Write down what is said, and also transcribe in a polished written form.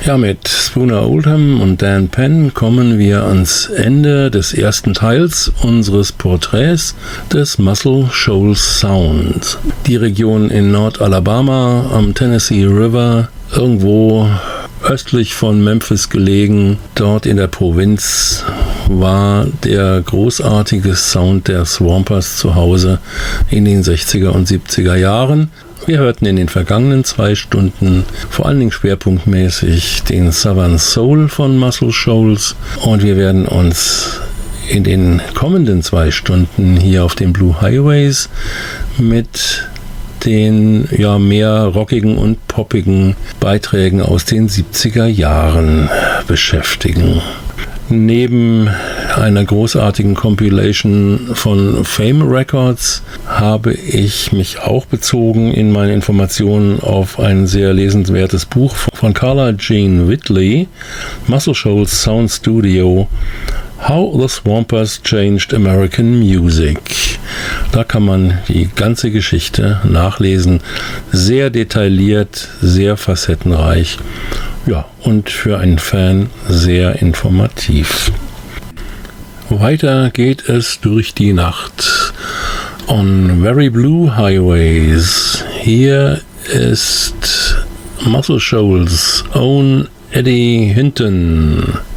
Ja, mit Spooner Oldham und Dan Penn kommen wir ans Ende des ersten Teils unseres Porträts des Muscle Shoals Sound. Die Region in Nordalabama am Tennessee River, irgendwo östlich von Memphis gelegen, dort in der Provinz, war der großartige Sound der Swampers zu Hause in den 60er und 70er Jahren. Wir hörten in den vergangenen 2 Stunden vor allen Dingen schwerpunktmäßig den Southern Soul von Muscle Shoals und wir werden uns in den kommenden 2 Stunden hier auf den Blue Highways mit den mehr rockigen und poppigen Beiträgen aus den 70er Jahren beschäftigen. Neben einer großartigen Compilation von Fame Records habe ich mich auch bezogen in meinen Informationen auf ein sehr lesenswertes Buch von Carla Jean Whitley, Muscle Shoals Sound Studio, How the Swampers Changed American Music. Da kann man die ganze Geschichte nachlesen. Sehr detailliert, sehr facettenreich. Ja, und für einen Fan sehr informativ. Weiter geht es durch die Nacht. On very blue highways. Hier ist Muscle Shoals own Eddie Hinton.